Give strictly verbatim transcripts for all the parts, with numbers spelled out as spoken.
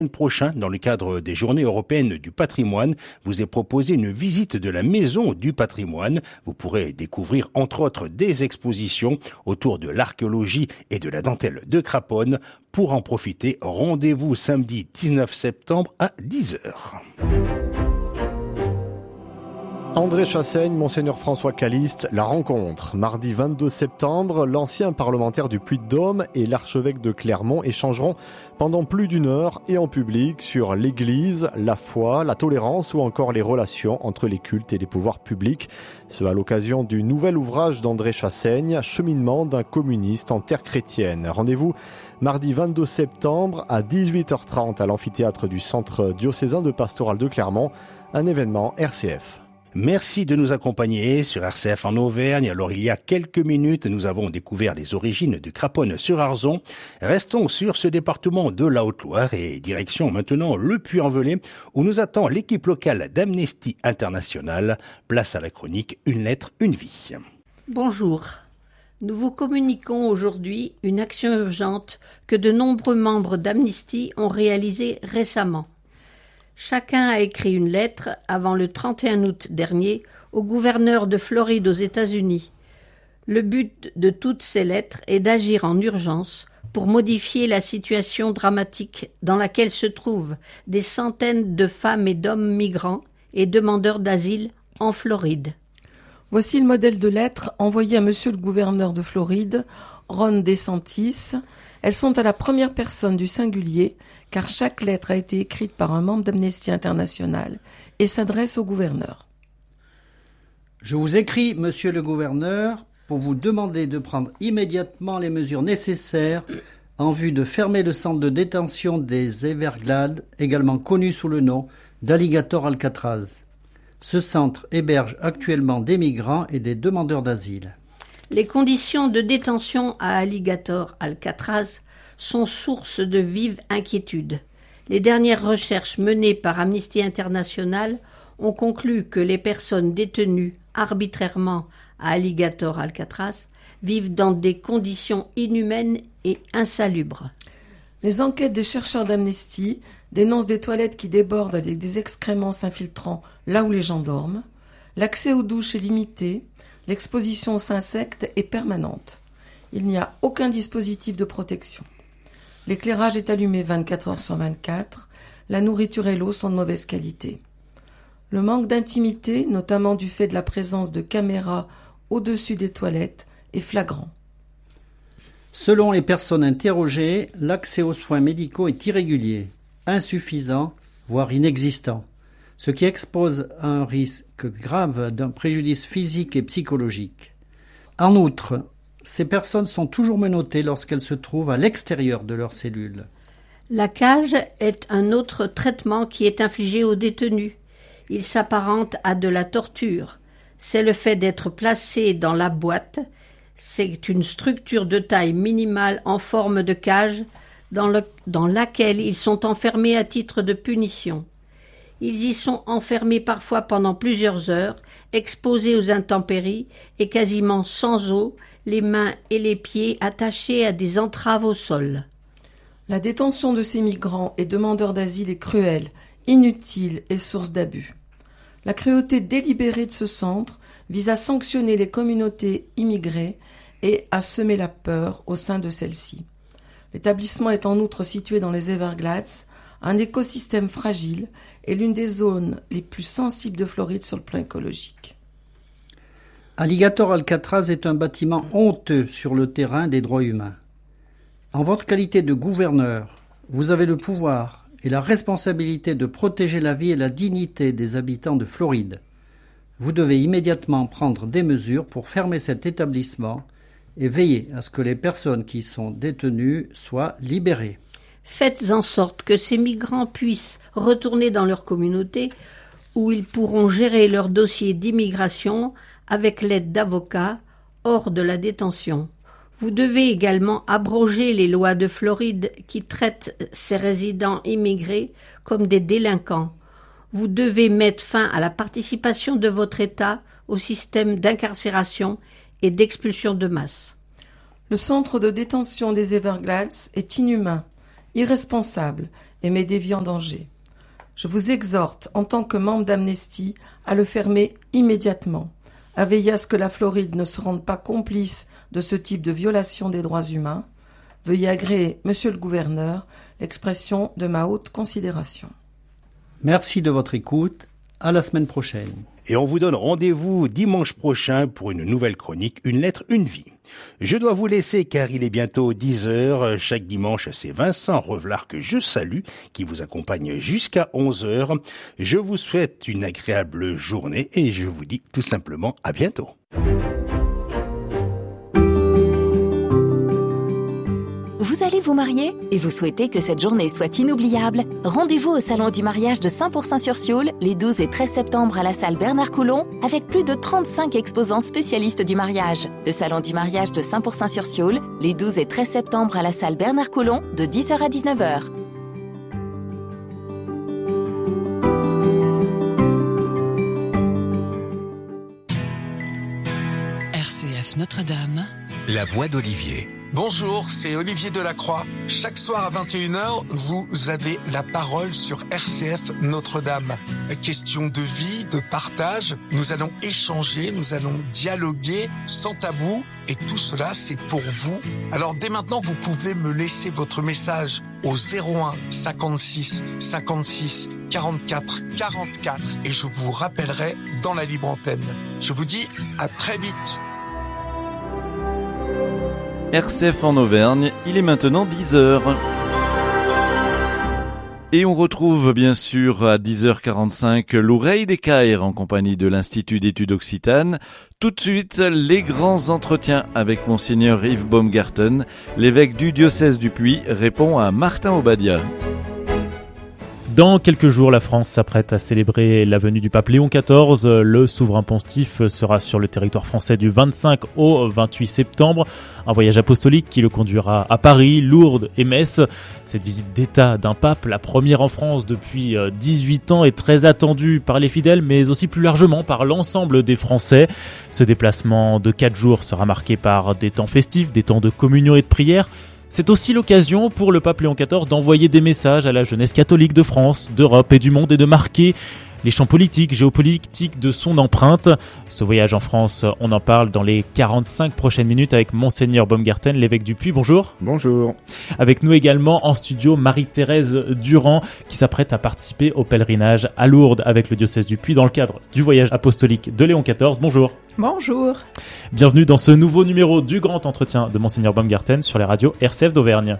prochain, dans le cadre des Journées européennes du patrimoine, vous est proposé une visite de la Maison du patrimoine. Vous pourrez découvrir entre autres des expositions autour de l'archéologie et de la dentelle de Craponne. Pour en profiter, rendez-vous samedi dix-neuf septembre à dix heures. André Chassaigne, Monseigneur François Calliste, la rencontre. Mardi vingt-deux septembre, l'ancien parlementaire du Puy-de-Dôme et l'archevêque de Clermont échangeront pendant plus d'une heure et en public sur l'Église, la foi, la tolérance ou encore les relations entre les cultes et les pouvoirs publics. Ce à l'occasion du nouvel ouvrage d'André Chassaigne, Cheminement d'un communiste en terre chrétienne. Rendez-vous mardi vingt-deux septembre à dix-huit heures trente à l'amphithéâtre du Centre diocésain de pastoral de Clermont, un événement R C F. Merci de nous accompagner sur R C F en Auvergne. Alors, il y a quelques minutes, nous avons découvert les origines de Craponne-sur-Arzon. Restons sur ce département de la Haute-Loire et direction maintenant le Puy-en-Velay où nous attend l'équipe locale d'Amnesty International. Place à la chronique Une lettre, une vie. Bonjour. Nous vous communiquons aujourd'hui une action urgente que de nombreux membres d'Amnesty ont réalisée récemment. Chacun a écrit une lettre avant le trente et un août dernier au gouverneur de Floride aux États-Unis. Le but de toutes ces lettres est d'agir en urgence pour modifier la situation dramatique dans laquelle se trouvent des centaines de femmes et d'hommes migrants et demandeurs d'asile en Floride. Voici le modèle de lettre envoyé à monsieur le gouverneur de Floride, Ron DeSantis. Elles sont à la première personne du singulier, car chaque lettre a été écrite par un membre d'Amnesty International et s'adresse au gouverneur. Je vous écris, monsieur le gouverneur, pour vous demander de prendre immédiatement les mesures nécessaires en vue de fermer le centre de détention des Everglades, également connu sous le nom d'Alligator Alcatraz. Ce centre héberge actuellement des migrants et des demandeurs d'asile. Les conditions de détention à Alligator Alcatraz sont source de vives inquiétudes. Les dernières recherches menées par Amnesty International ont conclu que les personnes détenues arbitrairement à Alligator Alcatraz vivent dans des conditions inhumaines et insalubres. Les enquêtes des chercheurs d'Amnesty dénoncent des toilettes qui débordent avec des excréments s'infiltrant là où les gens dorment, l'accès aux douches est limité, l'exposition aux insectes est permanente. Il n'y a aucun dispositif de protection. L'éclairage est allumé vingt-quatre heures sur vingt-quatre, la nourriture et l'eau sont de mauvaise qualité. Le manque d'intimité, notamment du fait de la présence de caméras au-dessus des toilettes, est flagrant. Selon les personnes interrogées, l'accès aux soins médicaux est irrégulier, insuffisant, voire inexistant, ce qui expose à un risque grave d'un préjudice physique et psychologique. En outre, ces personnes sont toujours menottées lorsqu'elles se trouvent à l'extérieur de leur cellule. La cage est un autre traitement qui est infligé aux détenus. Il s'apparente à de la torture. C'est le fait d'être placé dans la boîte. C'est une structure de taille minimale en forme de cage dans, le, dans laquelle ils sont enfermés à titre de punition. Ils y sont enfermés parfois pendant plusieurs heures, exposés aux intempéries et quasiment sans eau, les mains et les pieds attachés à des entraves au sol. La détention de ces migrants et demandeurs d'asile est cruelle, inutile et source d'abus. La cruauté délibérée de ce centre vise à sanctionner les communautés immigrées et à semer la peur au sein de celles-ci. L'établissement est en outre situé dans les Everglades, un écosystème fragile et l'une des zones les plus sensibles de Floride sur le plan écologique. Alligator Alcatraz est un bâtiment honteux sur le terrain des droits humains. En votre qualité de gouverneur, vous avez le pouvoir et la responsabilité de protéger la vie et la dignité des habitants de Floride. Vous devez immédiatement prendre des mesures pour fermer cet établissement et veiller à ce que les personnes qui sont détenues soient libérées. Faites en sorte que ces migrants puissent retourner dans leur communauté où ils pourront gérer leur dossier d'immigration avec l'aide d'avocats hors de la détention. Vous devez également abroger les lois de Floride qui traitent ces résidents immigrés comme des délinquants. Vous devez mettre fin à la participation de votre État au système d'incarcération et d'expulsion de masse. Le centre de détention des Everglades est inhumain, irresponsable et met des vies en danger. Je vous exhorte, en tant que membre d'Amnesty, à le fermer immédiatement, à veiller à ce que la Floride ne se rende pas complice de ce type de violation des droits humains. Veuillez agréer, Monsieur le Gouverneur, l'expression de ma haute considération. Merci de votre écoute. À la semaine prochaine. Et on vous donne rendez-vous dimanche prochain pour une nouvelle chronique, Une lettre, une vie. Je dois vous laisser car il est bientôt dix heures. Chaque dimanche, c'est Vincent Revelard que je salue, qui vous accompagne jusqu'à onze heures. Je vous souhaite une agréable journée et je vous dis tout simplement à bientôt. Vous allez vous marier et vous souhaitez que cette journée soit inoubliable? Rendez-vous au Salon du mariage de cent pour cent sur Sioule les douze et treize septembre à la salle Bernard Coulon avec plus de trente-cinq exposants spécialistes du mariage. Le Salon du mariage de cent pour cent sur Sioule les douze et treize septembre à la salle Bernard Coulon de dix heures à dix-neuf heures. R C F Notre-Dame. La voix d'Olivier. Bonjour, c'est Olivier Delacroix. Chaque soir à vingt et une heures, vous avez la parole sur R C F Notre-Dame. Question de vie, de partage. Nous allons échanger, nous allons dialoguer sans tabou. Et tout cela, c'est pour vous. Alors dès maintenant, vous pouvez me laisser votre message au zéro un cinquante-six cinquante-six quarante-quatre quarante-quatre et je vous rappellerai dans la libre antenne. Je vous dis à très vite. R C F en Auvergne, il est maintenant dix heures. Et on retrouve bien sûr à dix heures quarante-cinq l'Oreille des Caires en compagnie de l'Institut d'études occitanes. Tout de suite, les grands entretiens avec Monseigneur Yves Baumgarten, l'évêque du diocèse du Puy, répond à Martin Obadia. Dans quelques jours, la France s'apprête à célébrer la venue du pape Léon quatorze. Le souverain pontife sera sur le territoire français du vingt-cinq au vingt-huit septembre. Un voyage apostolique qui le conduira à Paris, Lourdes et Metz. Cette visite d'État d'un pape, la première en France depuis dix-huit ans, est très attendue par les fidèles, mais aussi plus largement par l'ensemble des Français. Ce déplacement de quatre jours sera marqué par des temps festifs, des temps de communion et de prière. C'est aussi l'occasion pour le pape Léon quatorze d'envoyer des messages à la jeunesse catholique de France, d'Europe et du monde et de marquer les champs politiques, géopolitiques de son empreinte. Ce voyage en France, on en parle dans les quarante-cinq prochaines minutes avec Monseigneur Baumgarten, l'évêque du Puy. Bonjour. Bonjour. Avec nous également en studio Marie-Thérèse Durand qui s'apprête à participer au pèlerinage à Lourdes avec le diocèse du Puy dans le cadre du voyage apostolique de Léon quatorze. Bonjour. Bonjour. Bienvenue dans ce nouveau numéro du Grand Entretien de Monseigneur Baumgarten sur les radios R C F d'Auvergne.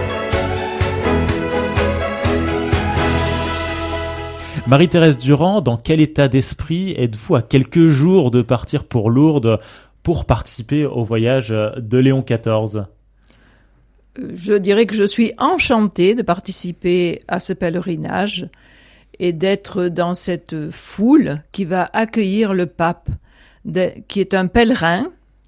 Marie-Thérèse Durand, dans quel état d'esprit êtes-vous à quelques jours de partir pour Lourdes pour participer au voyage de Léon quatorze ? Je dirais que je suis enchantée de participer à ce pèlerinage et d'être dans cette foule qui va accueillir le pape, de, qui est un pèlerin,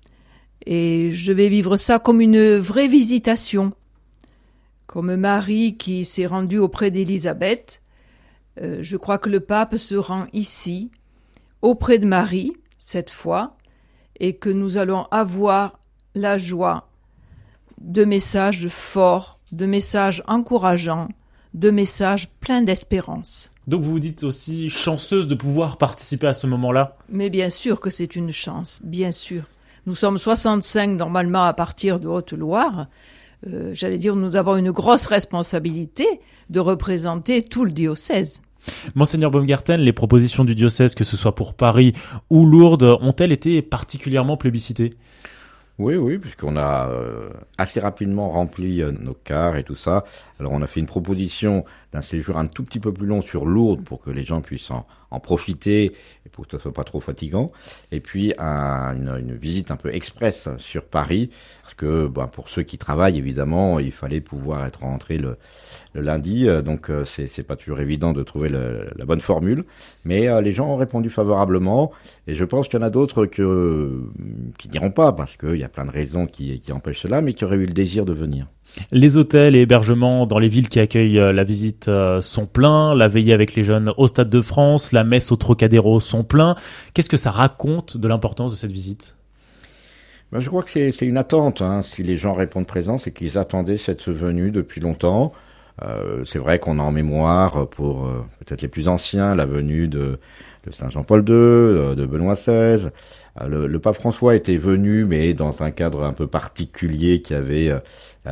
et je vais vivre ça comme une vraie visitation, comme Marie qui s'est rendue auprès d'Élisabeth. Euh, je crois que le pape se rend ici, auprès de Marie, cette fois, et que nous allons avoir la joie de messages forts, de messages encourageants, de messages pleins d'espérance. Donc vous vous dites aussi chanceuse de pouvoir participer à ce moment-là ? Mais bien sûr que c'est une chance, bien sûr. Nous sommes soixante-cinq normalement à partir de Haute-Loire. Euh, j'allais dire, nous avons une grosse responsabilité de représenter tout le diocèse. Monseigneur Baumgarten, les propositions du diocèse, que ce soit pour Paris ou Lourdes, ont-elles été particulièrement plébiscitées ? Oui, oui, puisqu'on a euh, assez rapidement rempli euh, nos cars et tout ça. Alors on a fait une proposition d'un séjour un tout petit peu plus long sur Lourdes pour que les gens puissent en, en profiter et pour que ce soit pas trop fatigant. Et puis un, une, une visite un peu express sur Paris, parce que ben, pour ceux qui travaillent, évidemment, il fallait pouvoir être rentré le, le lundi. Donc euh, c'est, c'est pas toujours évident de trouver le, la bonne formule. Mais euh, les gens ont répondu favorablement. Et je pense qu'il y en a d'autres que, qui n'iront pas, parce qu'il y a plein de raisons qui, qui empêchent cela, mais qui auraient eu le désir de venir. Les hôtels et hébergements dans les villes qui accueillent la visite sont pleins, la veillée avec les jeunes au Stade de France, la messe au Trocadéro sont pleins. Qu'est-ce que ça raconte de l'importance de cette visite ? Ben, je crois que c'est, c'est une attente. Hein. Si les gens répondent présents, c'est qu'ils attendaient cette venue depuis longtemps. euh, c'est vrai qu'on a en mémoire, pour euh, peut-être les plus anciens, la venue de, de Saint Jean-Paul deux, de Benoît seize. Le, le pape François était venu, mais dans un cadre un peu particulier qui avait euh,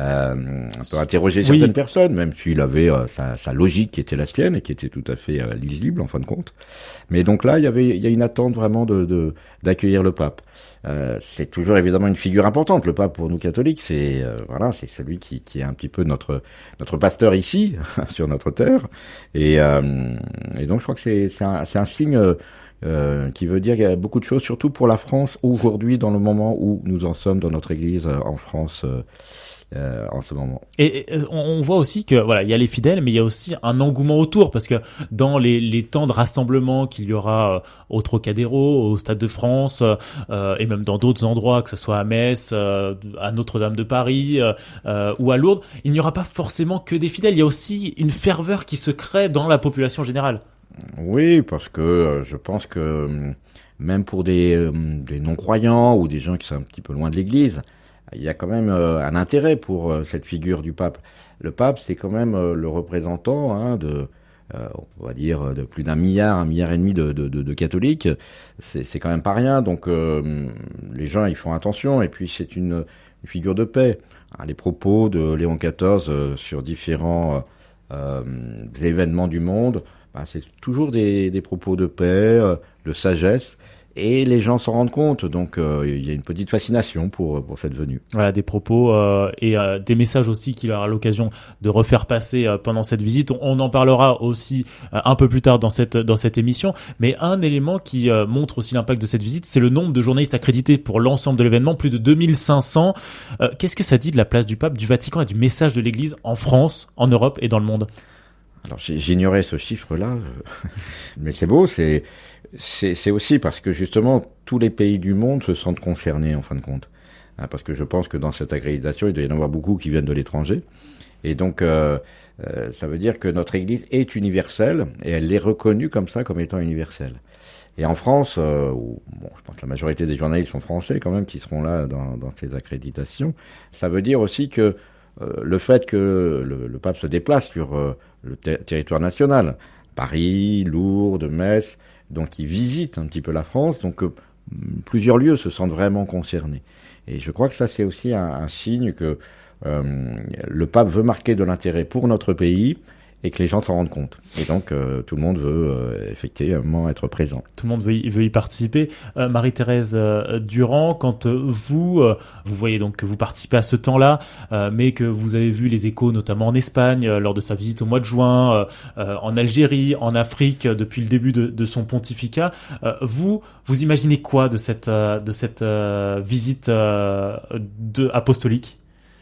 un peu interrogé certaines oui. personnes, même s'il avait euh, sa, sa logique qui était la sienne et qui était tout à fait euh, lisible en fin de compte. Mais donc là, il y avait, il y a une attente vraiment de, de d'accueillir le pape. Euh, c'est toujours évidemment une figure importante. Le pape pour nous catholiques, c'est euh, voilà, c'est celui qui, qui est un petit peu notre notre pasteur ici sur notre terre. Et, euh, et donc je crois que c'est c'est un, c'est un signe. Euh, Euh, qui veut dire qu'il y a beaucoup de choses, surtout pour la France aujourd'hui, dans le moment où nous en sommes dans notre Église euh, en France euh, euh, en ce moment. Et, et on voit aussi que voilà, il y a les fidèles, mais il y a aussi un engouement autour, parce que dans les, les temps de rassemblement qu'il y aura euh, au Trocadéro, au Stade de France, euh, et même dans d'autres endroits, que ce soit à Metz, euh, à Notre-Dame de Paris euh, ou à Lourdes, il n'y aura pas forcément que des fidèles. Il y a aussi une ferveur qui se crée dans la population générale. Oui, parce que euh, je pense que euh, même pour des, euh, des non-croyants ou des gens qui sont un petit peu loin de l'Église, il y a quand même euh, un intérêt pour euh, cette figure du pape. Le pape, c'est quand même euh, le représentant hein, de, euh, on va dire, de plus d'un milliard, un milliard et demi de, de, de, de catholiques. C'est, c'est quand même pas rien. Donc euh, les gens, ils font attention. Et puis c'est une, une figure de paix. Hein, les propos de Léon quatorze euh, sur différents euh, événements du monde. Ben, c'est toujours des, des propos de paix, euh, de sagesse, et les gens s'en rendent compte. Donc, euh, il y a une petite fascination pour pour cette venue. Voilà, des propos euh, et euh, des messages aussi qu'il aura l'occasion de refaire passer euh, pendant cette visite. On, on en parlera aussi euh, un peu plus tard dans cette dans cette émission. Mais un élément qui euh, montre aussi l'impact de cette visite, c'est le nombre de journalistes accrédités pour l'ensemble de l'événement, plus de deux mille cinq cents. Euh, qu'est-ce que ça dit de la place du pape, du Vatican et du message de l'Église en France, en Europe et dans le monde? Alors j'ignorais ce chiffre-là, mais c'est beau, c'est, c'est c'est aussi parce que justement tous les pays du monde se sentent concernés en fin de compte, hein, parce que je pense que dans cette accréditation il doit y en avoir beaucoup qui viennent de l'étranger, et donc euh, euh, ça veut dire que notre Église est universelle et elle est reconnue comme ça, comme étant universelle. Et en France, euh, où, bon, je pense que la majorité des journalistes sont français quand même qui seront là dans, dans ces accréditations, ça veut dire aussi que euh, le fait que le, le pape se déplace sur euh, le ter- territoire national, Paris, Lourdes, Metz, donc il visite un petit peu la France, donc euh, plusieurs lieux se sentent vraiment concernés. Et je crois que ça c'est aussi un, un signe que euh, le pape veut marquer de l'intérêt pour notre pays et que les gens s'en rendent compte. Et donc, euh, tout le monde veut euh, effectivement être présent. Tout le monde veut y, veut y participer. Euh, Marie-Thérèse euh, Durand, quand euh, vous, euh, vous voyez donc que vous participez à ce temps-là, euh, mais que vous avez vu les échos, notamment en Espagne, euh, lors de sa visite au mois de juin, euh, euh, en Algérie, en Afrique, euh, depuis le début de, de son pontificat, euh, vous, vous imaginez quoi de cette, euh, de cette euh, visite euh, de, apostolique ?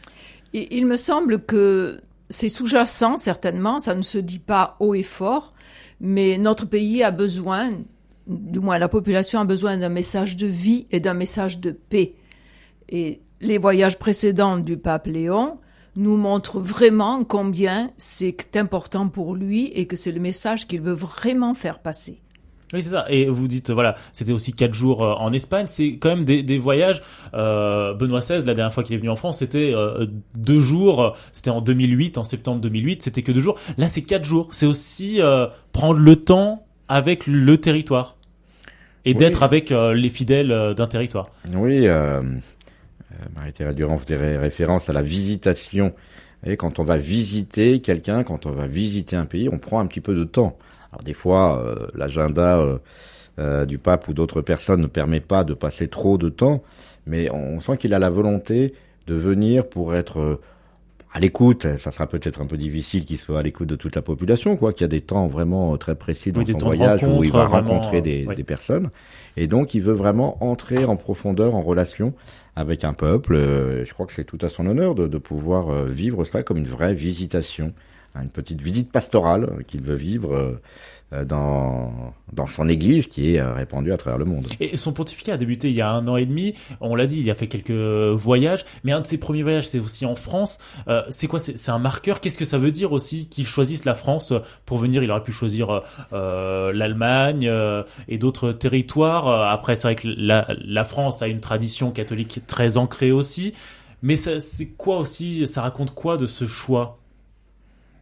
Et il me semble que c'est sous-jacent, certainement, ça ne se dit pas haut et fort, mais notre pays a besoin, du moins la population a besoin d'un message de vie et d'un message de paix. Et les voyages précédents du pape Léon nous montrent vraiment combien c'est important pour lui et que c'est le message qu'il veut vraiment faire passer. Oui, c'est ça. Et vous dites, voilà, c'était aussi quatre jours euh, en Espagne. C'est quand même des, des voyages. Euh, Benoît seize, la dernière fois qu'il est venu en France, c'était euh, deux jours. C'était en deux mille huit, en septembre deux mille huit. C'était que deux jours. Là, c'est quatre jours. C'est aussi euh, prendre le temps avec le territoire et oui. d'être avec euh, les fidèles euh, d'un territoire. Oui, euh, Marie-Thérèse Durand faisait référence à la visitation. Et quand on va visiter quelqu'un, quand on va visiter un pays, on prend un petit peu de temps. Alors des fois, euh, l'agenda euh, euh, du pape ou d'autres personnes ne permet pas de passer trop de temps, mais on sent qu'il a la volonté de venir pour être euh, à l'écoute. Ça sera peut-être un peu difficile qu'il soit à l'écoute de toute la population, quoi, qu'il y a des temps vraiment très précis dans oui, son voyage où il va vraiment, rencontrer des, oui. des personnes. Et donc, il veut vraiment entrer en profondeur, en relation avec un peuple. Euh, je crois que c'est tout à son honneur de, de pouvoir euh, vivre cela comme une vraie visitation. Une petite visite pastorale qu'il veut vivre dans dans son église qui est répandue à travers le monde. Et son pontificat a débuté il y a un an et demi. On l'a dit, il a fait quelques voyages, mais un de ses premiers voyages, c'est aussi en France. Euh, c'est quoi ? C'est, c'est un marqueur. Qu'est-ce que ça veut dire aussi qu'il choisisse la France pour venir ? Il aurait pu choisir euh, l'Allemagne euh, et d'autres territoires. Après, c'est vrai que la, la France a une tradition catholique très ancrée aussi. Mais ça, c'est quoi aussi ? Ça raconte quoi de ce choix ?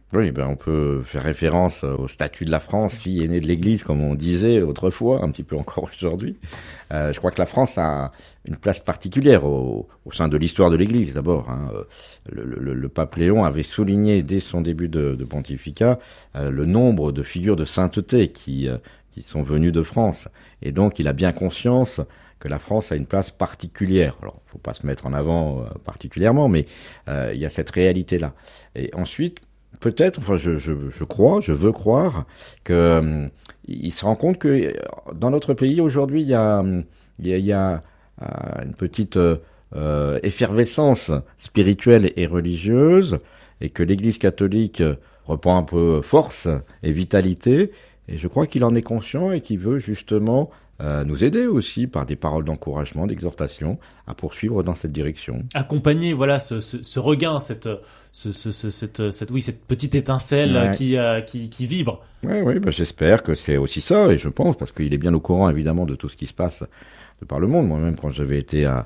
Oui, ben on peut faire référence au statut de la France, fille aînée de l'Église, comme on disait autrefois, un petit peu encore aujourd'hui. Euh, je crois que la France a une place particulière au, au sein de l'histoire de l'Église, d'abord. Hein. Le, le, le pape Léon avait souligné dès son début de, de pontificat euh, le nombre de figures de sainteté qui, euh, qui sont venues de France. Et donc, il a bien conscience que la France a une place particulière. Alors, faut pas se mettre en avant euh, particulièrement, mais euh, il y a cette réalité-là. Et ensuite, peut-être, enfin, je, je, je crois, je veux croire que euh, il se rend compte que dans notre pays aujourd'hui, il y a, il y a, il y a euh, une petite euh, effervescence spirituelle et religieuse, et que l'Église catholique reprend un peu force et vitalité. Et je crois qu'il en est conscient et qu'il veut justement Euh, nous aider aussi par des paroles d'encouragement, d'exhortation à poursuivre dans cette direction. Accompagner, voilà, ce, ce, ce regain, cette, ce, ce, ce, cette, cette, oui, cette petite étincelle ouais. qui, euh, qui, qui vibre. Oui, oui, bah, j'espère que c'est aussi ça, et je pense, parce qu'il est bien au courant évidemment de tout ce qui se passe de par le monde. Moi-même, quand j'avais été à,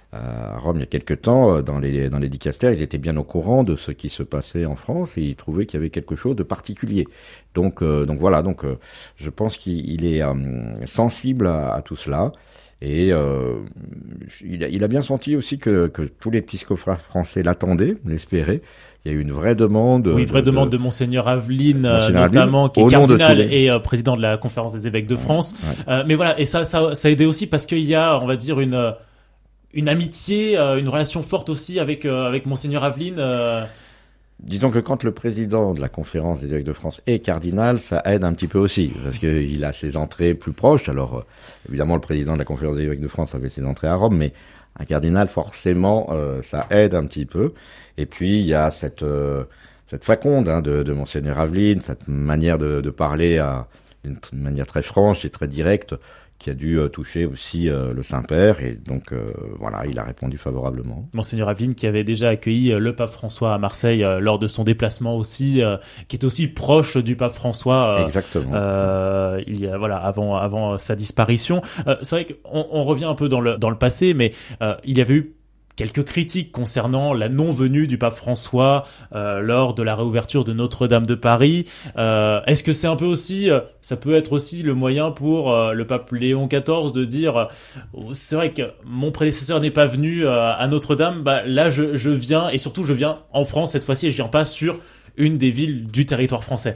à Rome il y a quelque temps, dans les, dans les dicastères, ils étaient bien au courant de ce qui se passait en France, et ils trouvaient qu'il y avait quelque chose de particulier. Donc, euh, donc voilà, donc euh, je pense qu'il est euh, sensible à, à tout cela, et euh, il, a, il a bien senti aussi que, que tous les épiscopats français l'attendaient, l'espéraient. Il y a eu une vraie demande. Oui, vraie de, demande de Monseigneur Aveline, Monseigneur notamment, Aveline, qui est cardinal les... et euh, président de la Conférence des évêques de France. Ouais. Euh, mais voilà, et ça, ça, ça a aidé aussi parce qu'il y a, on va dire, une une amitié, euh, une relation forte aussi avec euh, avec Monseigneur Aveline. Euh... Disons que quand le président de la Conférence des évêques de France est cardinal, ça aide un petit peu aussi, parce qu'il a ses entrées plus proches. Alors, euh, évidemment, le président de la Conférence des évêques de France avait ses entrées à Rome, mais un cardinal, forcément, euh, ça aide un petit peu. Et puis, il y a cette euh, cette faconde hein, de, de Monseigneur Aveline, cette manière de, de parler à d'une manière très franche et très directe, qui a dû euh, toucher aussi euh, le Saint-Père, et donc euh, voilà, il a répondu favorablement. Monseigneur Aveline qui avait déjà accueilli euh, le pape François à Marseille euh, lors de son déplacement aussi, euh, qui est aussi proche du pape François. Euh, Exactement. Euh, il y a voilà avant avant sa disparition. Euh, c'est vrai qu'on on revient un peu dans le dans le passé, mais euh, il y avait eu quelques critiques concernant la non-venue du pape François euh, lors de la réouverture de Notre-Dame de Paris. Euh, est-ce que c'est un peu aussi, euh, ça peut être aussi le moyen pour euh, le pape Léon quatorze de dire, euh, c'est vrai que mon prédécesseur n'est pas venu euh, à Notre-Dame, bah là je, je viens, et surtout je viens en France cette fois-ci, et je viens pas sur une des villes du territoire français.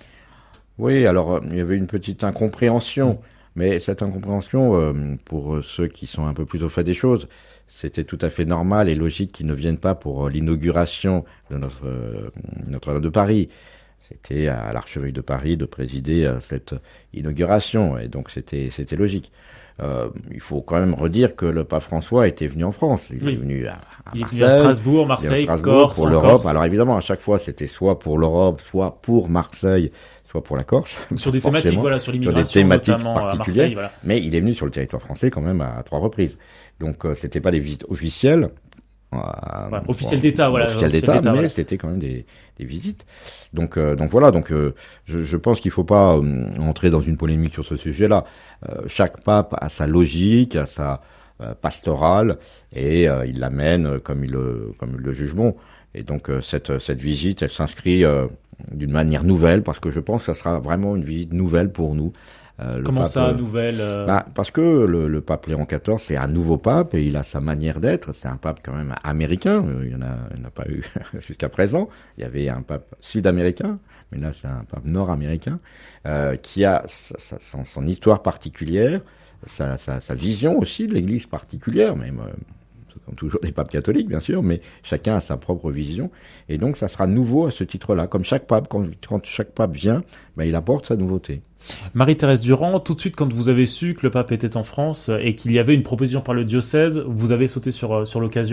Oui, alors il y avait une petite incompréhension, mmh. mais cette incompréhension, euh, pour ceux qui sont un peu plus au fait des choses, c'était tout à fait normal et logique qu'ils ne viennent pas pour l'inauguration de notre euh, Notre-Dame de Paris. C'était à l'archevêque de Paris de présider à cette inauguration, et donc c'était c'était logique. Euh, il faut quand même redire que le pape François était venu en France. Il oui. est venu à, à il Marseille. Il est venu à Strasbourg, Marseille, à Strasbourg, Corse, pour l'Europe. Alors évidemment, à chaque fois, c'était soit pour l'Europe, soit pour Marseille, soit pour la Corse. Sur des thématiques, voilà, sur l'immigration, sur des thématiques notamment particulières. Marseille, voilà. Mais il est venu sur le territoire français quand même à, à trois reprises. Donc euh, c'était pas des visites officielles. Euh, ouais, officiel d'État, voilà. Officiel d'État, mais voilà. C'était quand même des, des visites. Donc, euh, donc voilà. Donc, euh, je, je pense qu'il faut pas euh, entrer dans une polémique sur ce sujet-là. Euh, chaque pape a sa logique, a sa euh, pastorale, et euh, il l'amène comme il le, comme il le juge bon. Et donc euh, cette cette visite, elle s'inscrit euh, d'une manière nouvelle, parce que je pense que ça sera vraiment une visite nouvelle pour nous. Euh, Comment pape, ça, nouvelle euh... bah, parce que le, le pape Léon quatorze, c'est un nouveau pape, et il a sa manière d'être. C'est un pape quand même américain. Il y en a, il n'y en a pas eu jusqu'à présent. Il y avait un pape sud-américain, mais là c'est un pape nord-américain, euh, qui a sa, sa, son, son histoire particulière, sa, sa, sa vision aussi de l'Église particulière, même. Euh, comme toujours des papes catholiques, bien sûr, mais chacun a sa propre vision. Et donc, ça sera nouveau à ce titre-là. Comme chaque pape, quand, quand chaque pape vient, ben, il apporte sa nouveauté. Marie-Thérèse Durand, tout de suite, quand vous avez su que le pape était en France et qu'il y avait une proposition par le diocèse, vous avez sauté sur, sur l'occasion ?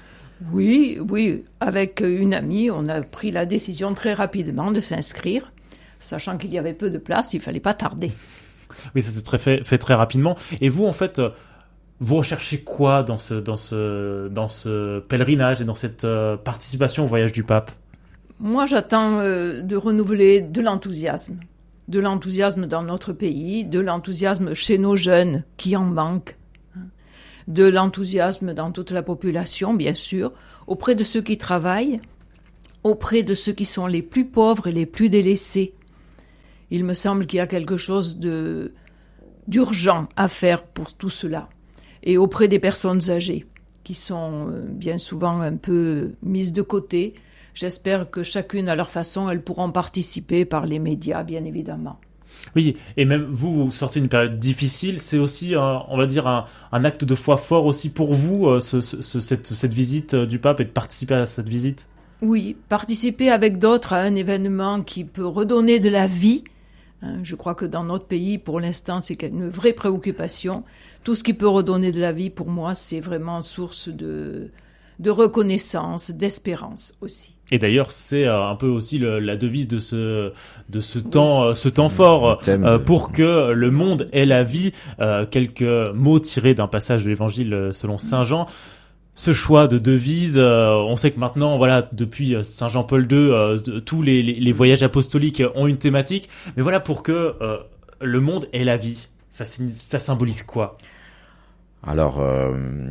Oui, oui. Avec une amie, on a pris la décision très rapidement de s'inscrire, sachant qu'il y avait peu de place, il fallait pas tarder. Oui, ça s'est très fait, fait très rapidement. Et vous, en fait... Vous recherchez quoi dans ce, dans ce, dans ce pèlerinage et dans cette euh, participation au voyage du pape ? Moi, j'attends euh, de renouveler de l'enthousiasme. De l'enthousiasme dans notre pays, de l'enthousiasme chez nos jeunes qui en manquent, de l'enthousiasme dans toute la population, bien sûr, auprès de ceux qui travaillent, auprès de ceux qui sont les plus pauvres et les plus délaissés. Il me semble qu'il y a quelque chose de d'urgent à faire pour tout cela. Et auprès des personnes âgées, qui sont bien souvent un peu mises de côté. J'espère que chacune à leur façon, elles pourront participer par les médias, bien évidemment. Oui, et même vous, vous sortez d'une période difficile, c'est aussi, un, on va dire, un, un acte de foi fort aussi pour vous, ce, ce, cette, cette visite du pape, et de participer à cette visite? Oui, participer avec d'autres à un événement qui peut redonner de la vie. Je crois que dans notre pays, pour l'instant, c'est une vraie préoccupation. Tout ce qui peut redonner de la vie, pour moi, c'est vraiment source de, de reconnaissance, d'espérance aussi. Et d'ailleurs, c'est un peu aussi le, la devise de ce, de ce oui. temps, ce temps fort, euh, pour que le monde ait la vie. Euh, quelques mots tirés d'un passage de l'Évangile selon Saint Jean. Ce choix de devise, euh, on sait que maintenant, voilà, depuis Saint Jean-Paul deux, euh, tous les, les, les voyages apostoliques ont une thématique. Mais voilà, pour que euh, le monde ait la vie, ça, ça symbolise quoi? Alors, euh,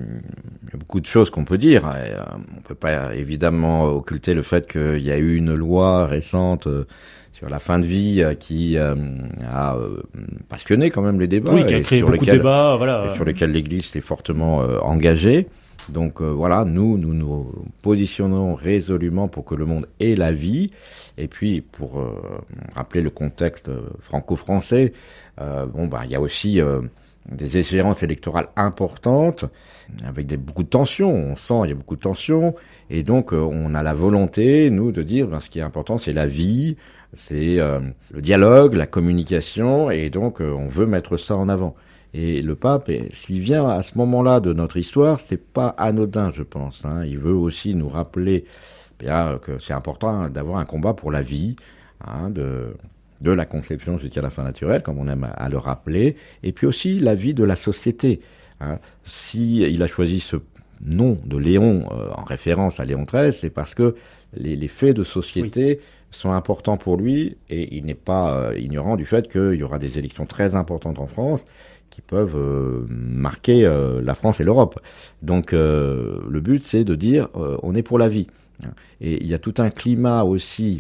il y a beaucoup de choses qu'on peut dire. Et, euh, on peut pas évidemment occulter le fait qu'il y a eu une loi récente euh, sur la fin de vie euh, qui euh, a euh, passionné quand même les débats. Oui, qui a créé beaucoup lesquels, de débats, voilà. Et sur lesquels l'Église s'est fortement euh, engagée. Donc euh, voilà, nous, nous nous positionnons résolument pour que le monde ait la vie. Et puis, pour euh, rappeler le contexte euh, franco-français, euh, bon bah il y a aussi euh, des échéances électorales importantes, avec des, beaucoup de tensions. On sent il y a beaucoup de tensions, et donc euh, on a la volonté, nous, de dire ben, ce qui est important, c'est la vie, c'est euh, le dialogue, la communication, et donc euh, on veut mettre ça en avant. Et le pape, s'il vient à ce moment-là de notre histoire, c'est pas anodin, je pense. Hein. Il veut aussi nous rappeler bien que c'est important d'avoir un combat pour la vie, hein, de de la conception jusqu'à la fin naturelle, comme on aime à le rappeler, et puis aussi la vie de la société. Hein. Si il a choisi ce nom de Léon euh, en référence à Léon treize, c'est parce que les, les faits de société oui. sont importants pour lui, et il n'est pas euh, ignorant du fait qu'il y aura des élections très importantes en France qui peuvent euh, marquer euh, la France et l'Europe. Donc euh, le but, c'est de dire euh, on est pour la vie. Et il y a tout un climat aussi,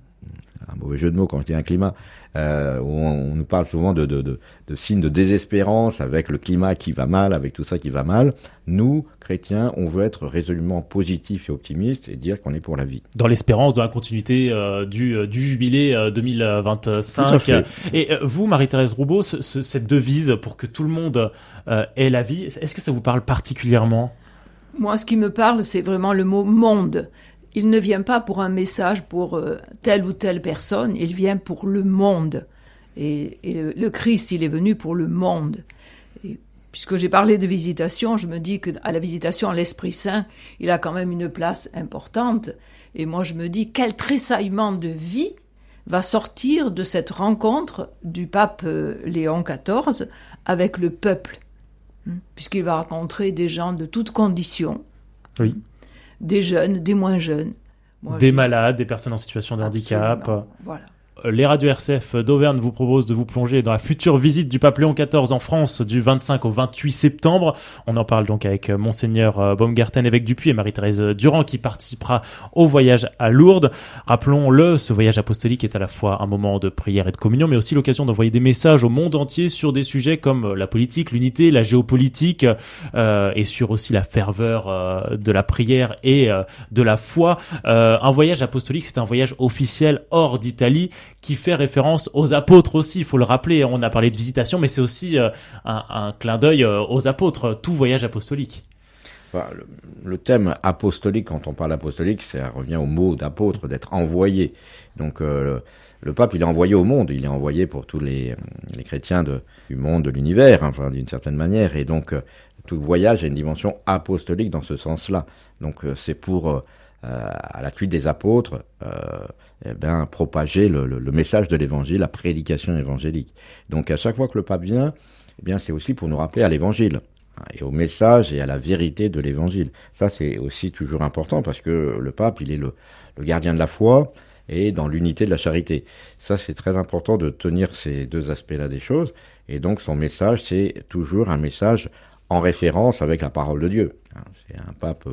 un mauvais jeu de mots quand je dis un climat, euh, où on, on nous parle souvent de, de, de, de signes de désespérance avec le climat qui va mal, avec tout ça qui va mal. Nous, chrétiens, on veut être résolument positifs et optimistes et dire qu'on est pour la vie. Dans l'espérance, dans la continuité euh, du, du jubilé euh, deux mille vingt-cinq. Et euh, vous, Marie-Thérèse Roubaud, ce, ce, cette devise pour que tout le monde euh, ait la vie, est-ce que ça vous parle particulièrement? Moi, ce qui me parle, c'est vraiment le mot « monde ». Il ne vient pas pour un message pour euh, telle ou telle personne, il vient pour le monde. Et, et le, le Christ, il est venu pour le monde. Et puisque j'ai parlé de visitation, je me dis qu'à la visitation, l'Esprit Saint, il a quand même une place importante. Et moi, je me dis, quel tressaillement de vie va sortir de cette rencontre du pape euh, Léon quatorze avec le peuple, puisqu'il va rencontrer des gens de toutes conditions. Oui. Des jeunes, des moins jeunes. Moi, des malades, des personnes en situation de handicap. Absolument. Voilà. Les radios R C F d'Auvergne vous proposent de vous plonger dans la future visite du pape Léon quatorze en France du vingt-cinq au vingt-huit septembre. On en parle donc avec Monseigneur Baumgarten, évêque du Puy, et Marie-Thérèse Durand qui participera au voyage à Lourdes. Rappelons-le, ce voyage apostolique est à la fois un moment de prière et de communion, mais aussi l'occasion d'envoyer des messages au monde entier sur des sujets comme la politique, l'unité, la géopolitique, euh, et sur aussi la ferveur euh, de la prière et euh, de la foi. Euh, un voyage apostolique, c'est un voyage officiel hors d'Italie, qui fait référence aux apôtres aussi, il faut le rappeler. On a parlé de visitation, mais c'est aussi euh, un, un clin d'œil euh, aux apôtres, tout voyage apostolique. Enfin, le, le thème apostolique, quand on parle apostolique, ça revient au mot d'apôtre, d'être envoyé. Donc euh, le, le pape, il est envoyé au monde, il est envoyé pour tous les, les chrétiens de, du monde, de l'univers, hein, enfin, d'une certaine manière. Et donc euh, tout voyage a une dimension apostolique dans ce sens-là. Donc euh, c'est pour... Euh, Euh, à la suite des apôtres, euh, eh ben, propager le, le, le message de l'évangile, la prédication évangélique. Donc à chaque fois que le pape vient, eh bien, c'est aussi pour nous rappeler à l'évangile, hein, et au message et à la vérité de l'évangile. Ça, c'est aussi toujours important parce que le pape, il est le, le gardien de la foi et dans l'unité de la charité. Ça, c'est très important de tenir ces deux aspects-là des choses. Et donc, son message, c'est toujours un message en référence avec la parole de Dieu. Hein, c'est un pape... Euh,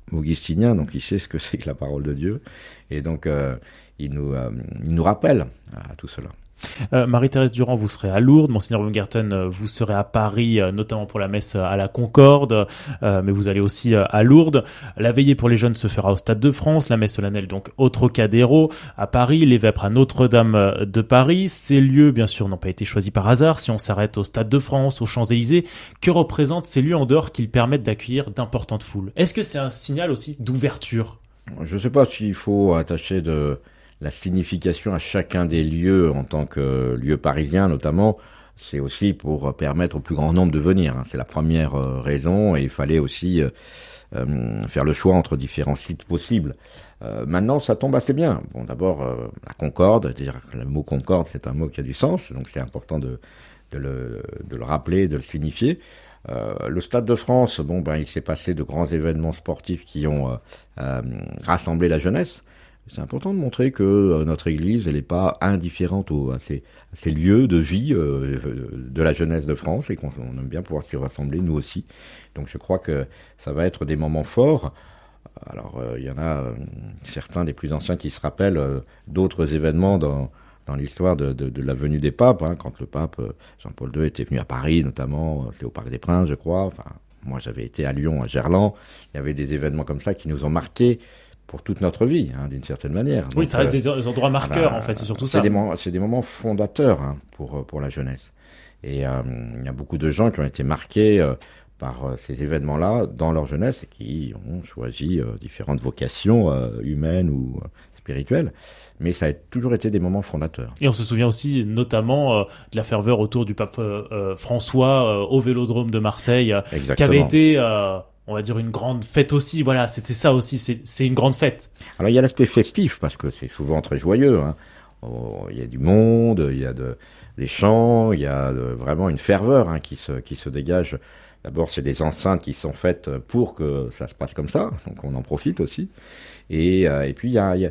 augustinien, donc il sait ce que c'est que la parole de Dieu. Et donc, euh, il, nous, euh, il nous rappelle à tout cela. Euh, Marie-Thérèse Durand, vous serez à Lourdes. Monseigneur Baumgarten, euh, vous serez à Paris, euh, notamment pour la messe à la Concorde, euh, mais vous allez aussi euh, à Lourdes. La veillée pour les jeunes se fera au Stade de France, la messe solennelle donc au Trocadéro, à Paris, les vêpres à Notre-Dame de Paris. Ces lieux, bien sûr, n'ont pas été choisis par hasard. Si on s'arrête au Stade de France, aux Champs-Élysées, que représentent ces lieux en dehors qu'ils permettent d'accueillir d'importantes foules? Est-ce que c'est un signal aussi d'ouverture? Je ne sais pas s'il faut attacher de la signification à chacun des lieux en tant que lieu parisien notamment. C'est aussi pour permettre au plus grand nombre de venir. C'est la première raison, et il fallait aussi euh, faire le choix entre différents sites possibles. Euh, maintenant, ça tombe assez bien. Bon, d'abord, euh, la Concorde, c'est-à-dire que le mot Concorde, c'est un mot qui a du sens, donc c'est important de, de, le, de le rappeler, de le signifier. Euh, le Stade de France, bon, ben, il s'est passé de grands événements sportifs qui ont euh, euh, rassemblé la jeunesse. C'est important de montrer que euh, notre Église, elle n'est pas indifférente aux, à, ces, à ces lieux de vie euh, de la jeunesse de France, et qu'on on aime bien pouvoir s'y rassembler, nous aussi. Donc je crois que ça va être des moments forts. Alors il euh, y en a euh, certains des plus anciens qui se rappellent euh, d'autres événements dans, dans l'histoire de, de, de la venue des papes, hein, quand le pape euh, Jean-Paul deux était venu à Paris, notamment, c'est au Parc des Princes, je crois. Enfin, moi j'avais été à Lyon, à Gerland. Il y avait des événements comme ça qui nous ont marqués pour toute notre vie, hein, d'une certaine manière. Oui, donc, ça reste euh, des endroits marqueurs, bah, en fait, c'est surtout c'est ça. Des moments, c'est des moments fondateurs, hein, pour, pour la jeunesse. Et euh, il y a beaucoup de gens qui ont été marqués euh, par euh, ces événements-là dans leur jeunesse, et qui ont choisi euh, différentes vocations euh, humaines ou euh, spirituelles. Mais ça a toujours été des moments fondateurs. Et on se souvient aussi notamment euh, de la ferveur autour du pape euh, euh, François euh, au Vélodrome de Marseille, euh, qui avait été... Euh, on va dire une grande fête aussi, voilà, c'était ça aussi, c'est, c'est une grande fête. Alors il y a l'aspect festif, parce que c'est souvent très joyeux, hein. Oh, il y a du monde, il y a de, des chants, il y a de, vraiment une ferveur, hein, qui se, qui se dégage. D'abord, c'est des enceintes qui sont faites pour que ça se passe comme ça, donc on en profite aussi. Et, euh, et puis il y a, il y a,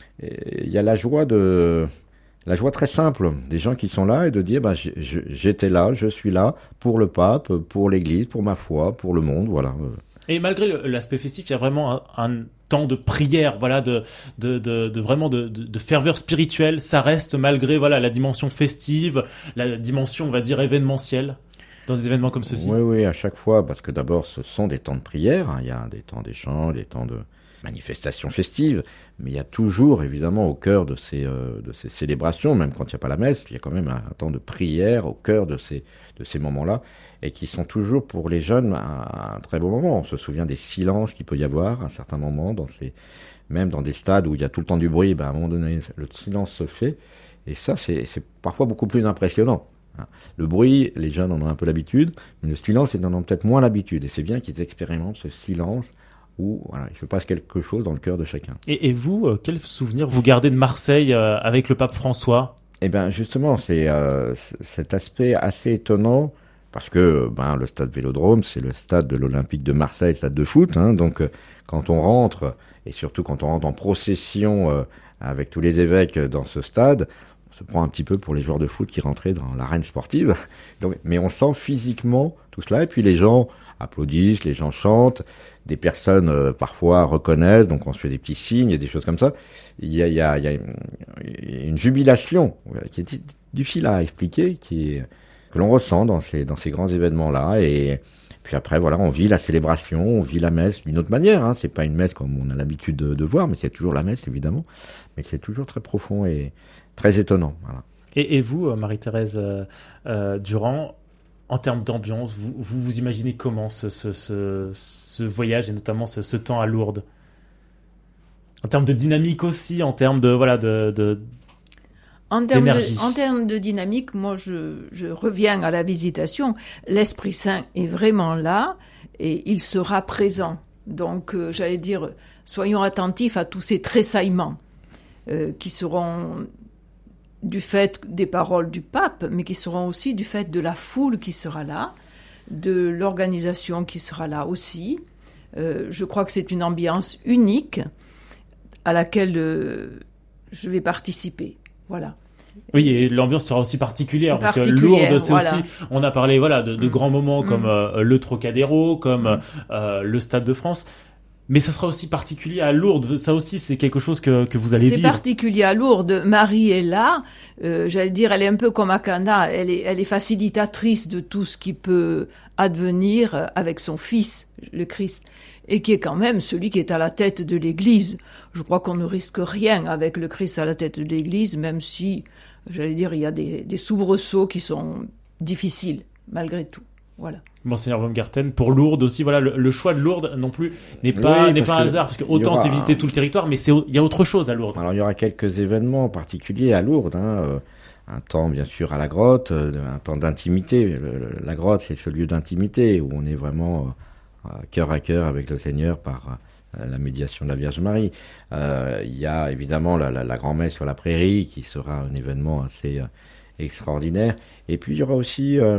il y a la joie de... La joie très simple des gens qui sont là, et de dire bah, j'étais là, je suis là pour le pape, pour l'Église, pour ma foi, pour le monde, voilà. Et malgré l'aspect festif, il y a vraiment un, un temps de prière, voilà, de, de, de, de vraiment de, de, de ferveur spirituelle. Ça reste malgré voilà la dimension festive, la dimension, on va dire, événementielle dans des événements comme ceci. Oui, oui, à chaque fois, parce que d'abord, ce sont des temps de prière. Hein, il y a des temps d'échange, des temps de manifestations festives, mais il y a toujours, évidemment, au cœur de ces, euh, de ces célébrations, même quand il n'y a pas la messe, il y a quand même un, un temps de prière au cœur de ces, de ces moments-là, et qui sont toujours, pour les jeunes, un, un très beau moment. On se souvient des silences qu'il peut y avoir à un certain moment, dans ces, même dans des stades où il y a tout le temps du bruit, ben, à un moment donné, le silence se fait, et ça, c'est, c'est parfois beaucoup plus impressionnant. Le bruit, les jeunes en ont un peu l'habitude, mais le silence, ils en ont peut-être moins l'habitude, et c'est bien qu'ils expérimentent ce silence où voilà, il se passe quelque chose dans le cœur de chacun. Et, et vous, euh, quel souvenir vous gardez de Marseille euh, avec le pape François ? Eh bien, justement, c'est euh, cet aspect assez étonnant, parce que ben, le stade Vélodrome, c'est le stade de l'Olympique de Marseille, stade de foot, hein, donc euh, quand on rentre, et surtout quand on rentre en procession euh, avec tous les évêques dans ce stade, on se prend un petit peu pour les joueurs de foot qui rentraient dans l'arène sportive. Donc, mais on sent physiquement tout cela, et puis les gens applaudissent, les gens chantent, des personnes euh, parfois reconnaissent, donc on se fait des petits signes et des choses comme ça. Il y a, il y a, il y a une, une jubilation qui est difficile à expliquer, qui est, que l'on ressent dans ces, dans ces grands événements-là. Et puis après, voilà, on vit la célébration, on vit la messe d'une autre manière. Hein. C'est pas une messe comme on a l'habitude de, de voir, mais c'est toujours la messe, évidemment. Mais c'est toujours très profond et très étonnant. Voilà. Et, et vous, Marie-Thérèse euh, euh, Durand, en termes d'ambiance, vous, vous vous imaginez comment ce, ce, ce, ce voyage, et notamment ce, ce temps à Lourdes ? En termes de dynamique aussi, en termes de voilà de, de en termes de, en termes de dynamique, moi je, je reviens à la visitation. L'Esprit Saint est vraiment là et il sera présent. Donc euh, j'allais dire, soyons attentifs à tous ces tressaillements euh, qui seront du fait des paroles du pape, mais qui seront aussi du fait de la foule qui sera là, de l'organisation qui sera là aussi. Euh, je crois que c'est une ambiance unique à laquelle euh, je vais participer. Voilà. Oui, et l'ambiance sera aussi particulière, parce que Lourdes, c'est voilà. aussi, on a parlé voilà de, de mmh. grands moments mmh. comme euh, le Trocadéro, comme mmh. euh, le Stade de France. Mais ça sera aussi particulier à Lourdes. Ça aussi, c'est quelque chose que, que vous allez c'est vivre. C'est particulier à Lourdes. Marie est là. Euh, j'allais dire, elle est un peu comme à Cana. Elle est, elle est facilitatrice de tout ce qui peut advenir avec son fils, le Christ, et qui est quand même celui qui est à la tête de l'Église. Je crois qu'on ne risque rien avec le Christ à la tête de l'Église, même si, j'allais dire, il y a des, des soubresauts qui sont difficiles, malgré tout. Voilà. Monseigneur Baumgarten, pour Lourdes aussi, voilà, le, le choix de Lourdes non plus n'est pas, oui, n'est pas un hasard, parce que autant c'est visiter un... tout le territoire, mais c'est, il y a autre chose à Lourdes. Alors il y aura quelques événements particuliers à Lourdes, hein, euh, un temps bien sûr à la grotte, euh, un temps d'intimité. Le, le, la grotte, c'est ce lieu d'intimité où on est vraiment euh, cœur à cœur avec le Seigneur par euh, la médiation de la Vierge Marie. Euh, il y a évidemment la, la, la grand-messe sur la prairie qui sera un événement assez euh, extraordinaire. Et puis il y aura aussi euh,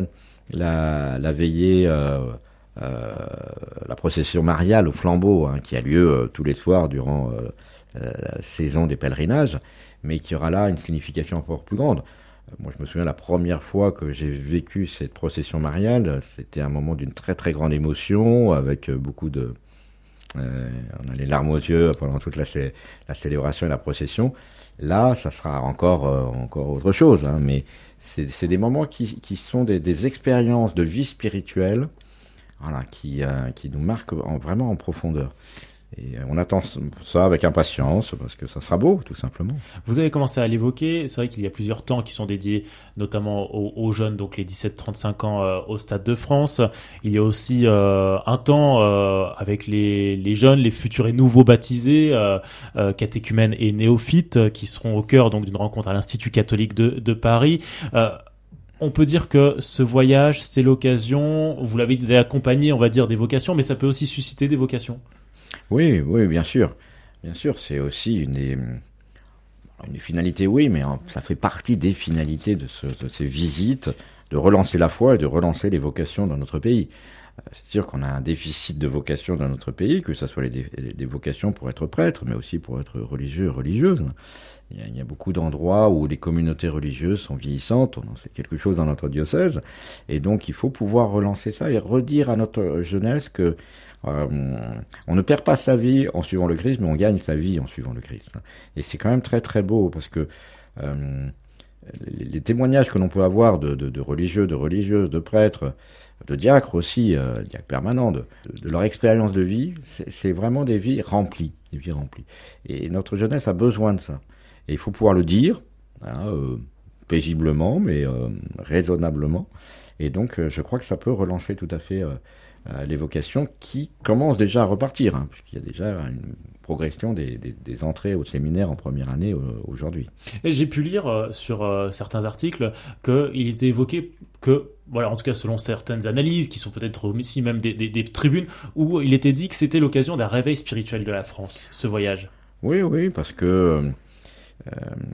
La, la veillée, euh, euh, la procession mariale au flambeau, hein, qui a lieu euh, tous les soirs durant euh, la saison des pèlerinages, mais qui aura là une signification encore plus grande. Euh, moi, je me souviens la première fois que j'ai vécu cette procession mariale, c'était un moment d'une très très grande émotion, avec euh, beaucoup de... Euh, on a les larmes aux yeux pendant toute la, cé- la célébration et la procession. Là, ça sera encore euh, encore autre chose, hein, mais c'est, c'est des moments qui, qui sont des, des expériences de vie spirituelle, voilà, qui euh, qui nous marquent en, vraiment en profondeur. Et on attend ça avec impatience parce que ça sera beau, tout simplement. Vous avez commencé à l'évoquer. C'est vrai qu'il y a plusieurs temps qui sont dédiés, notamment aux, aux jeunes, donc les dix-sept trente-cinq ans euh, au Stade de France. Il y a aussi euh, un temps euh, avec les, les jeunes, les futurs et nouveaux baptisés, euh, euh, catéchumènes et néophytes, euh, qui seront au cœur donc d'une rencontre à l'Institut catholique de, de Paris. Euh, On peut dire que ce voyage, c'est l'occasion, vous l'avez accompagné, on va dire, des vocations, mais ça peut aussi susciter des vocations. Oui, oui, bien sûr. Bien sûr, c'est aussi une des, une des finalités, oui, mais ça fait partie des finalités de, ce, de ces visites, de relancer la foi et de relancer les vocations dans notre pays. C'est sûr qu'on a un déficit de vocations dans notre pays, que ce soit les, des vocations pour être prêtre, mais aussi pour être religieux et religieuse. Il y, a, il y a beaucoup d'endroits où les communautés religieuses sont vieillissantes, on en sait quelque chose dans notre diocèse, et donc il faut pouvoir relancer ça et redire à notre jeunesse que euh, on ne perd pas sa vie en suivant le Christ, mais on gagne sa vie en suivant le Christ. Et c'est quand même très très beau, parce que euh, les, les témoignages que l'on peut avoir de, de, de religieux, de religieuses, de prêtres, de diacres aussi, euh, diacres permanents, de, de leur expérience de vie, c'est, c'est vraiment des vies remplies, des vies remplies. Et notre jeunesse a besoin de ça. Et il faut pouvoir le dire, hein, euh, paisiblement, mais euh, raisonnablement. Et donc, euh, je crois que ça peut relancer tout à fait euh, euh, les vocations qui commencent déjà à repartir, hein, puisqu'il y a déjà une progression des, des, des entrées au séminaire en première année euh, aujourd'hui. Et j'ai pu lire euh, sur euh, certains articles qu'il était évoqué que, voilà, en tout cas selon certaines analyses, qui sont peut-être aussi même des, des, des tribunes, où il était dit que c'était l'occasion d'un réveil spirituel de la France, ce voyage. Oui, oui, parce que euh,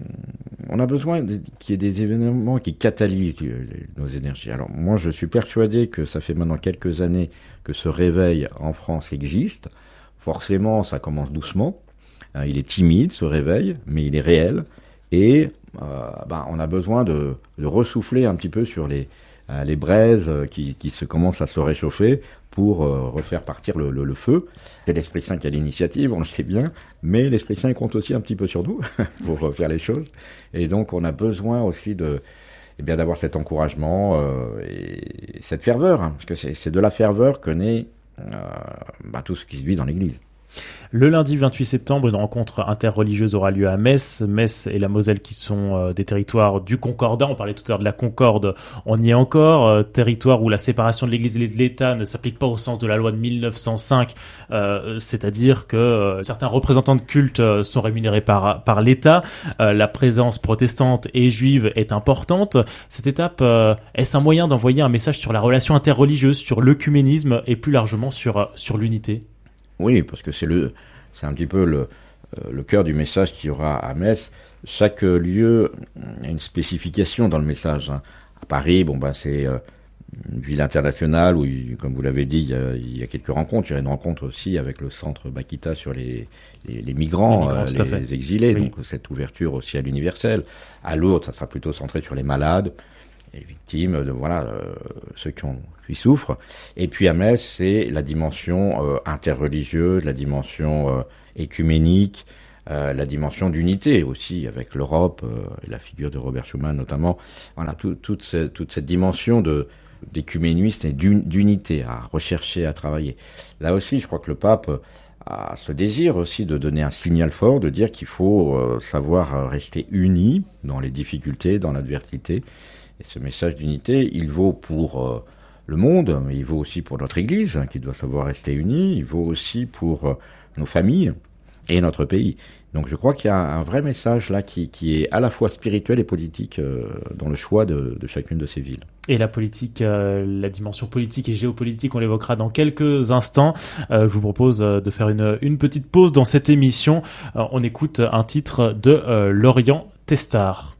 on a besoin de, qu'il y ait des événements qui catalysent les, nos énergies. Alors moi, je suis persuadé que ça fait maintenant quelques années que ce réveil en France existe. Forcément, ça commence doucement. Euh, il est timide, ce réveil, mais il est réel. Et euh, ben, on a besoin de, de ressouffler un petit peu sur les, euh, les braises qui, qui se commencent à se réchauffer pour euh, refaire partir le, le, le feu. C'est l'Esprit Saint qui a l'initiative, on le sait bien, mais l'Esprit Saint compte aussi un petit peu sur nous pour refaire les choses. Et donc, on a besoin aussi de, eh bien, d'avoir cet encouragement euh, et cette ferveur, hein, parce que c'est, c'est de la ferveur que naît euh, bah, tout ce qui se vit dans l'Église. Le lundi vingt-huit septembre, une rencontre interreligieuse aura lieu à Metz. Metz et la Moselle qui sont euh, des territoires du Concordat. On parlait tout à l'heure de la Concorde, on y est encore. Euh, territoire où la séparation de l'Église et de l'État ne s'applique pas au sens de la loi de mille neuf cent cinq, euh, c'est-à-dire que euh, certains représentants de culte euh, sont rémunérés par, par l'État. Euh, la présence protestante et juive est importante. Cette étape, euh, est-ce un moyen d'envoyer un message sur la relation interreligieuse, sur l'œcuménisme et plus largement sur, sur l'unité ? Oui, parce que c'est le, c'est un petit peu le, euh, le cœur du message qu'il y aura à Metz. Chaque lieu a une spécification dans le message. Hein. À Paris, bon ben c'est euh, une ville internationale où, comme vous l'avez dit, il y a, il y a quelques rencontres. Il y a une rencontre aussi avec le centre Bakita sur les, les, les migrants, les, migrants, euh, les exilés. Oui. Donc cette ouverture aussi à l'universel. À Lourdes, ça sera plutôt centré sur les malades. les victimes, de, voilà, euh, ceux qui, ont, qui souffrent. Et puis à Metz, c'est la dimension euh, interreligieuse, la dimension euh, écuménique, euh, la dimension d'unité aussi avec l'Europe, euh, et la figure de Robert Schuman notamment. Voilà, tout, toute, cette, toute cette dimension de d'écuménisme et d'unité à rechercher, à travailler. Là aussi, je crois que le pape a ce désir aussi de donner un signal fort, de dire qu'il faut euh, savoir rester unis dans les difficultés, dans l'adversité. Et ce message d'unité, il vaut pour euh, le monde, mais il vaut aussi pour notre Église, hein, qui doit savoir rester unie, il vaut aussi pour euh, nos familles et notre pays. Donc je crois qu'il y a un vrai message là qui, qui est à la fois spirituel et politique euh, dans le choix de, de chacune de ces villes. Et la politique, euh, la dimension politique et géopolitique, on l'évoquera dans quelques instants. Euh, je vous propose de faire une, une petite pause dans cette émission. Euh, on écoute un titre de euh, Lorient Testard.